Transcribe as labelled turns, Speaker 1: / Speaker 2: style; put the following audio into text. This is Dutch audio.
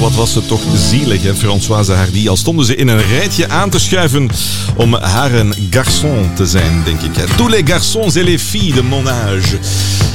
Speaker 1: wat was ze toch zielig, hè, Françoise Hardy. Al stonden ze in een rijtje aan te schuiven om haar een garçon te zijn, denk ik. Tous les garçons et les filles de mon âge.